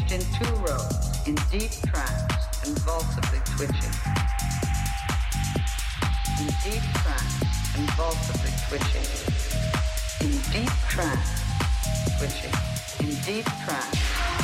arranged in two rows, in deep trance, convulsively twitching. In deep trance, convulsively twitching. In deep trance, twitching. In deep trance.